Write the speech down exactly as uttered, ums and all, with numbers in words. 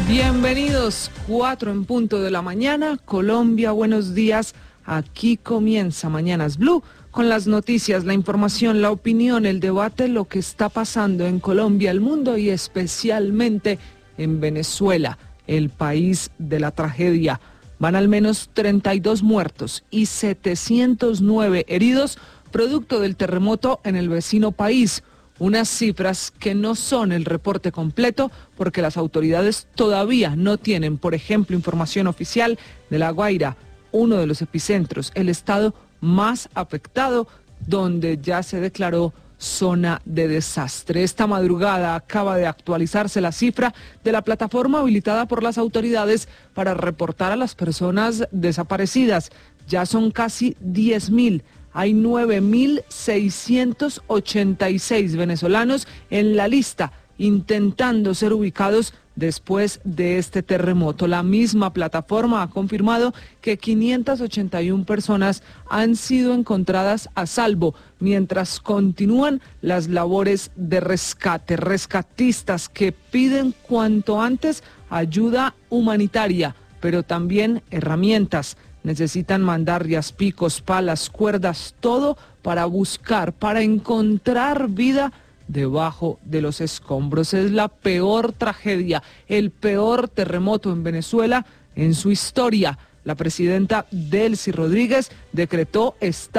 Bienvenidos, cuatro en punto de la mañana, Colombia, buenos días. Aquí comienza Mañanas Blue con las noticias, la información, la opinión, el debate, lo que está pasando en Colombia, el mundo y especialmente en Venezuela, el país de la tragedia. Van al menos treinta y dos muertos y setecientos nueve heridos producto del terremoto en el vecino país. Unas cifras que no son el reporte completo porque las autoridades todavía no tienen, por ejemplo, información oficial de La Guaira, uno de los epicentros, el estado más afectado, donde ya se declaró zona de desastre. Esta madrugada acaba de actualizarse la cifra de la plataforma habilitada por las autoridades para reportar a las personas desaparecidas. Ya son casi diez mil. Hay nueve mil seiscientos ochenta y seis venezolanos en la lista intentando ser ubicados después de este terremoto. La misma plataforma ha confirmado que quinientas ochenta y una personas han sido encontradas a salvo, mientras continúan las labores de rescate. Rescatistas que piden cuanto antes ayuda humanitaria, pero también herramientas. Necesitan mandarrias, picos, palas, cuerdas, todo para buscar, para encontrar vida debajo de los escombros. Es la peor tragedia, el peor terremoto en Venezuela en su historia. La presidenta Delcy Rodríguez decretó estado